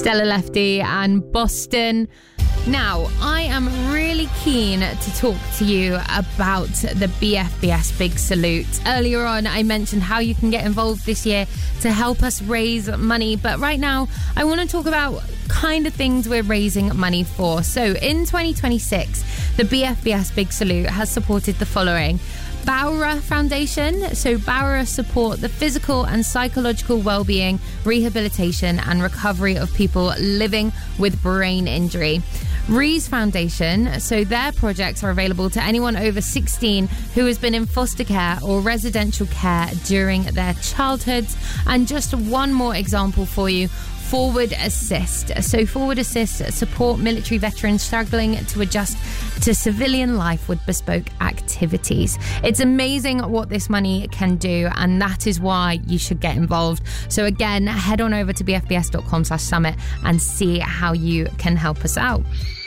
Stella Lefty and Boston. Now, I am really keen to talk to you about the BFBS Big Salute. Earlier on, I mentioned how you can get involved this year to help us raise money. But right now, I want to talk about kind of things we're raising money for. So in 2026, the BFBS Big Salute has supported the following. Bowra Foundation. So Bowra support the physical and psychological well-being, rehabilitation and recovery of people living with brain injury. Rees Foundation, so their projects are available to anyone over 16 who has been in foster care or residential care during their childhoods. And just one more example for you. Forward Assist. So Forward Assist support military veterans struggling to adjust to civilian life with bespoke activities. It's amazing what this money can do, and that is why you should get involved. So again, head on over to bfbs.com/summit and see how you can help us out.